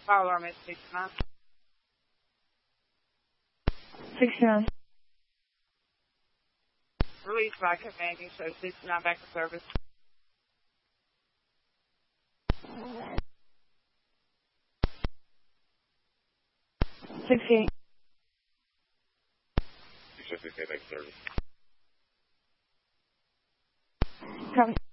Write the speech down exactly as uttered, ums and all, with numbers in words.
Fire alarm at sixty-nine. sixty-nine. Release by commanding, show sixty-nine back to service. sixty-eight. sixty-eight back to service. Copy.